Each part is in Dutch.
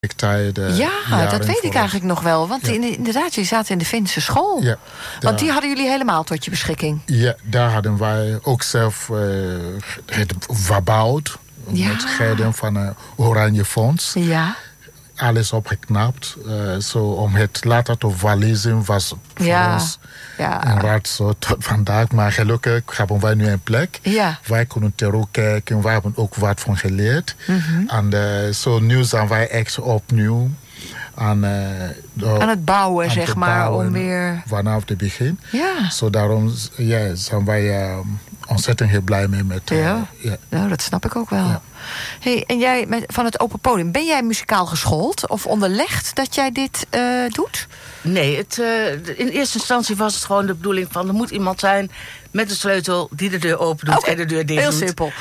Ja, dat weet ik eigenlijk nog wel. Want inderdaad, je zat in de Finse school. Ja, want die hadden jullie helemaal tot je beschikking. Ja, daar hadden wij ook zelf het verbouwd. Met gelden van het Oranje Fonds. Ja. Alles opgeknapt. Om het later te verlezen was voor ons een raadsel tot vandaag. Maar gelukkig hebben wij nu een plek. Ja. Wij kunnen terugkijken. Wij hebben ook wat van geleerd. En nu zijn wij echt opnieuw aan het bouwen, zeg maar. Om weer... Vanaf het begin. Ja. Daarom zijn wij ontzettend heel blij mee met... Nou, dat snap ik ook wel. Ja. Hey, en jij van het Open Podium, ben jij muzikaal geschoold of onderlegd dat jij dit doet? Nee, in eerste instantie was het gewoon de bedoeling van... er moet iemand zijn met de sleutel die de deur open doet en de deur dicht doet. Heel simpel.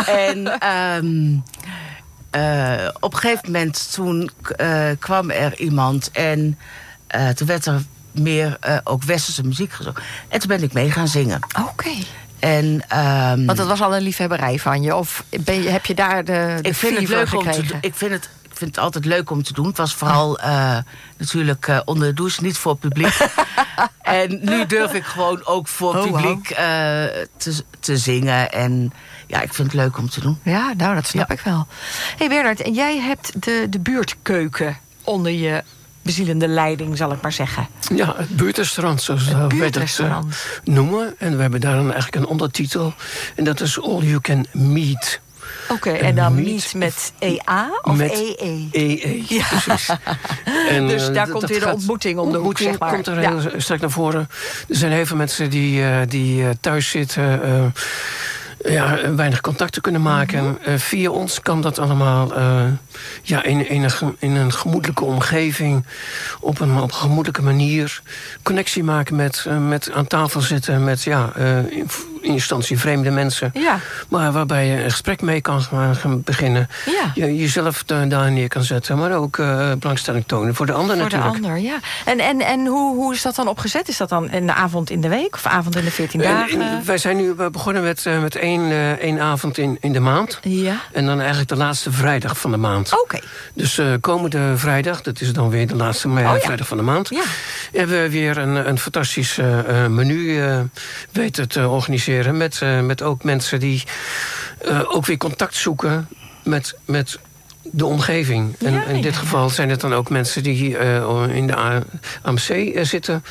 En op een gegeven moment toen kwam er iemand en toen werd er meer ook westerse muziek gezongen. En toen ben ik mee gaan zingen. Oké. Want dat was al een liefhebberij van je? Of heb je daar de ik vind het leuk om te doen. Ik vind het altijd leuk om te doen. Het was vooral natuurlijk onder de douche, niet voor publiek. En nu durf ik gewoon ook voor publiek te zingen. En ja, ik vind het leuk om te doen. Ja, nou, dat snap ik wel. Hey Bernard, en jij hebt de buurtkeuken onder je bezielende leiding, zal ik maar zeggen. Ja, het buurtrestaurant, zoals wij dat noemen. En we hebben daar dan eigenlijk een ondertitel. En dat is All You Can Meet. Oké, en dan meet met EA of met EE? EE, ja. Precies. En, dus daar komt weer de ontmoeting om de hoek, zeg maar. Komt er heel sterk naar voren. Er zijn heel veel mensen die thuis zitten... weinig contacten kunnen maken. Via ons kan dat allemaal in een gemoedelijke omgeving... op een gemoedelijke manier connectie maken met aan tafel zitten... met in instantie vreemde mensen. Ja. Maar waarbij je een gesprek mee kan gaan beginnen. Ja. Jezelf daar neer kan zetten. Maar ook belangstelling tonen voor de ander natuurlijk. Voor de ander, ja. En hoe is dat dan opgezet? Is dat dan een avond in de week of avond in de 14 dagen? Wij zijn nu begonnen met één avond in de maand. Ja. En dan eigenlijk de laatste vrijdag van de maand. Oké. Dus komende vrijdag, dat is dan weer de laatste vrijdag van de maand... hebben we weer een fantastisch menu weten te organiseren... Met ook mensen die ook weer contact zoeken met de omgeving. En in dit geval zijn het dan ook mensen die in de AMC zitten.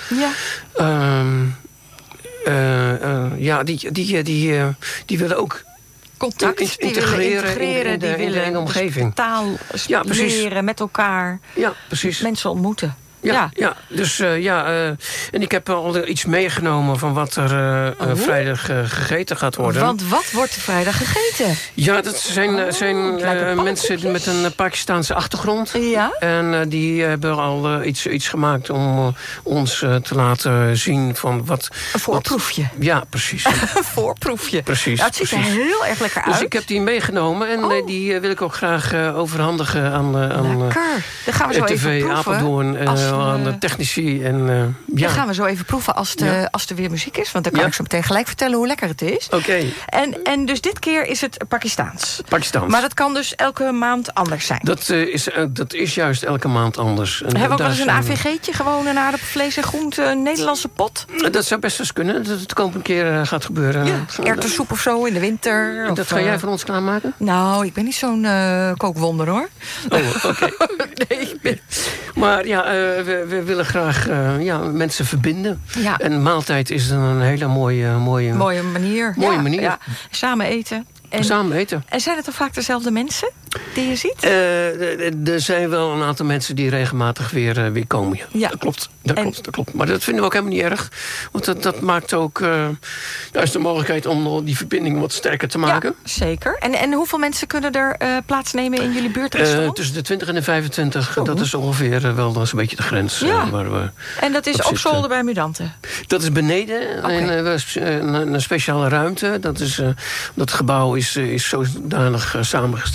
Ja. Die willen ook contact integreren die willen in de omgeving. Taal leren met elkaar. Ja, precies. Mensen ontmoeten. Ja. Dus en ik heb al iets meegenomen van wat er vrijdag gegeten gaat worden. Want wat wordt vrijdag gegeten? Ja, dat zijn mensen met een Pakistaanse achtergrond. Ja? En die hebben al iets gemaakt om ons te laten zien van wat... Een voorproefje. Ja, precies. Een voorproefje. Precies. Nou, het ziet er heel erg lekker uit. Dus ik heb die meegenomen en die wil ik ook graag overhandigen aan dan gaan we zo RTV even proeven. Apeldoorn. Aan de technici. En, Dan gaan we zo even proeven als er weer muziek is. Want dan kan ik zo meteen gelijk vertellen hoe lekker het is. Oké. En dus dit keer is het Pakistaans. Pakistaans. Maar dat kan dus elke maand anders zijn. Dat is juist elke maand anders. Hebben we ook wel eens een AVG'tje? Gewoon een aardappelvlees en groente, een Nederlandse pot? Dat zou best eens kunnen. Dat het komende keer gaat gebeuren. Ja, erwtensoep of zo in de winter. Dat ga jij voor ons klaarmaken? Nou, ik ben niet zo'n kookwonder, hoor. Oh, oké. Nee. Maar ja, we willen graag mensen verbinden. Ja. En maaltijd is dan een hele mooie manier. Mooie manier. Ja. Samen eten. Samen eten. En zijn het dan vaak dezelfde mensen die je ziet? Er zijn wel een aantal mensen die regelmatig weer komen. Ja. Dat klopt. Maar dat vinden we ook helemaal niet erg. Want dat maakt ook juist de mogelijkheid om die verbinding wat sterker te maken. Ja, zeker. En hoeveel mensen kunnen er plaatsnemen in jullie buurtrestaurant? Tussen de 20 en de 25. Dat is ongeveer wel een beetje de grens. Waar we en dat is op zolder bij Mudante? Dat is beneden. Een speciale ruimte. Dat gebouw is zodanig samengesteld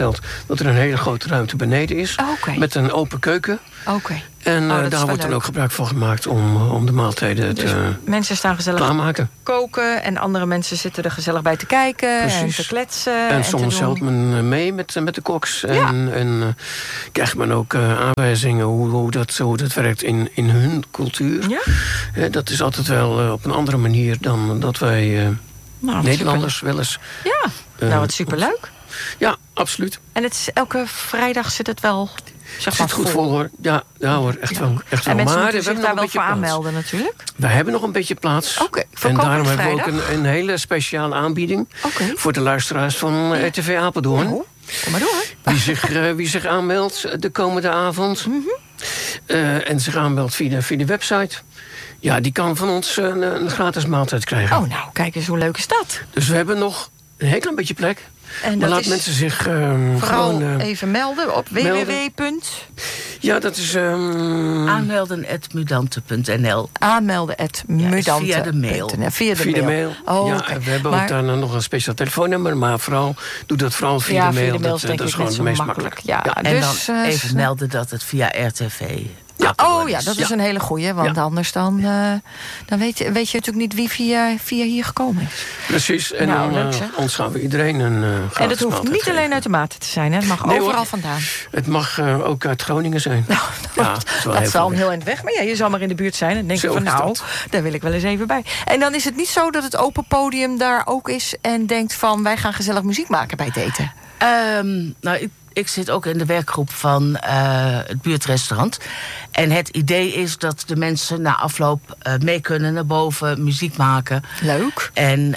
dat er een hele grote ruimte beneden is. Met een open keuken. En daar wordt dan ook gebruik van gemaakt om de maaltijden mensen staan gezellig klaarmaken. Koken en andere mensen zitten er gezellig bij te kijken. Precies. En te kletsen. En soms helpt men mee met de koks. En krijgt men ook aanwijzingen hoe dat werkt in hun cultuur. Ja? Dat is altijd wel op een andere manier dan dat wij Nederlanders wel eens... Ja, wat superleuk. Ja, absoluut. En elke vrijdag zit het wel... Het zit goed vol, hoor. Ja hoor, echt wel. En mensen moeten zich daar wel voor aanmelden natuurlijk. We hebben nog een beetje plaats. En daarom hebben we ook een hele speciale aanbieding... voor de luisteraars van RTV Apeldoorn. Kom maar door. Wie zich aanmeldt de komende avond... en zich aanmeldt via de website... Ja, die kan van ons een gratis maaltijd krijgen. Oh, nou, kijk eens hoe leuk is dat. Dus we hebben nog een heel klein beetje plek. En maar laat mensen zich vooral gewoon... even melden op www. Ja, dat is... aanmelden@mudante.nl. Aanmelden@mudante.nl. Via de mail. Via de mail. Oh, ja, we hebben ook daar nog een speciaal telefoonnummer. Maar doe dat vooral via de mail. Dat is gewoon het meest makkelijk. Ja, en dus, dan even melden dat het via RTV... Ja, dat is een hele goeie. Want anders dan weet je natuurlijk niet wie via hier gekomen is. Precies. En dan ontschaffen we iedereen een gratis. En dat hoeft niet alleen uit de Maten te zijn. Hè? Het mag overal vandaan. Het mag ook uit Groningen zijn. Dat is wel een heel eind weg. Maar je zal maar in de buurt zijn. En denk je van daar wil ik wel eens even bij. En dan is het niet zo dat het open podium daar ook is. En denkt van wij gaan gezellig muziek maken bij het eten. Ik zit ook in de werkgroep van het buurtrestaurant. En het idee is dat de mensen na afloop mee kunnen naar boven, muziek maken. Leuk. En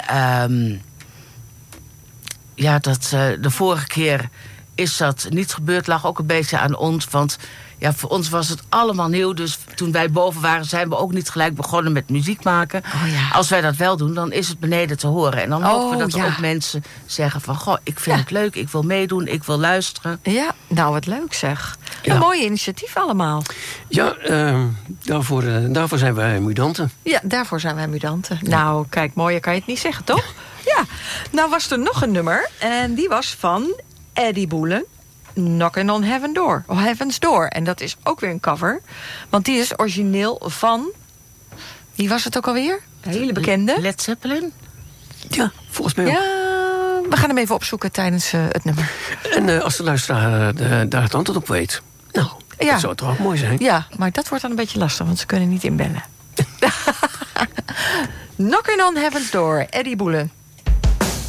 de vorige keer is dat niet gebeurd. Lag ook een beetje aan ons, want... Ja, voor ons was het allemaal nieuw. Dus toen wij boven waren, zijn we ook niet gelijk begonnen met muziek maken. Als wij dat wel doen, dan is het beneden te horen. En dan hopen we dat er ook mensen zeggen van... Goh, ik vind het leuk, ik wil meedoen, ik wil luisteren. Ja, nou wat leuk zeg. Een mooi initiatief allemaal. Ja, daarvoor zijn wij mudanten. Ja, daarvoor zijn wij mudanten. Nou, kijk, mooier kan je het niet zeggen, toch? Ja. Nou was er nog een nummer. En die was van Eddie Boelen. Knockin' on Heaven's Door. En dat is ook weer een cover. Want die is origineel van... Wie was het ook alweer? Een hele bekende. Led Zeppelin? Ja, volgens mij ook. Ja, we gaan hem even opzoeken tijdens het nummer. En als de luisteraar daar het antwoord op weet... Nou, dat zou toch ook mooi zijn? Ja, maar dat wordt dan een beetje lastig, want ze kunnen niet inbellen. Knockin' on Heaven's Door, Eddie Boelen.